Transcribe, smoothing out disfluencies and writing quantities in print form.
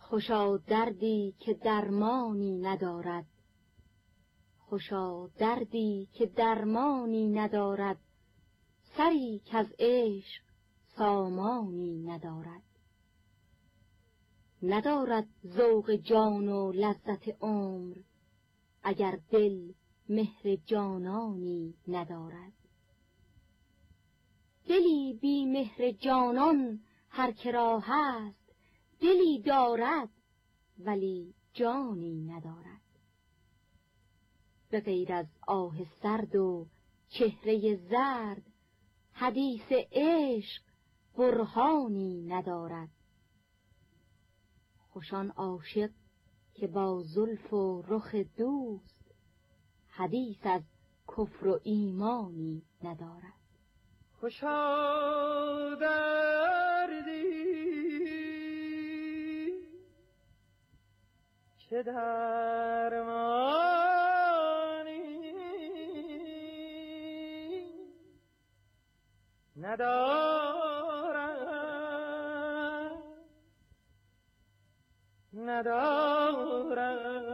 خوشا دردی که درمانی ندارد، خوشا دردی که درمانی ندارد، سری که از عشق سامانی ندارد. ندارد ذوق جان و لذت عمر، اگر دل مهر جانانی ندارد. دلی بی مهر جانان هر که را هست، دلی دارد ولی جانی ندارد. به غیر از آه سرد و چهره زرد، حدیث عشق برهانی ندارد. خوش آن عاشق که با زلف و رخ دوست، حدیث از کفر و ایمانی ندارد. خوشا دردی که درمانی ندارد